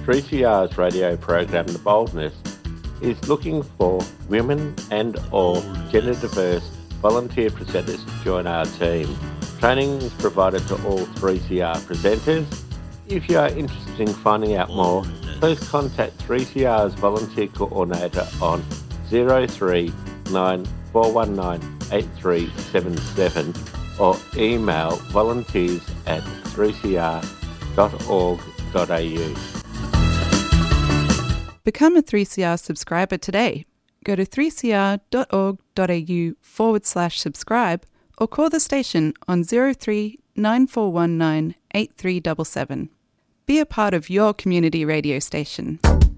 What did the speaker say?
3CR's radio program The Boldness is looking for women and or gender diverse volunteer presenters to join our team. Training is provided to all 3CR presenters. If you are interested in finding out more, please contact 3CR's volunteer coordinator on 039 419 8377 or email volunteers@3cr.org.au. Become a 3CR subscriber today. Go to 3cr.org.au/subscribe or call the station on 03 9419 8377. Be a part of your community radio station.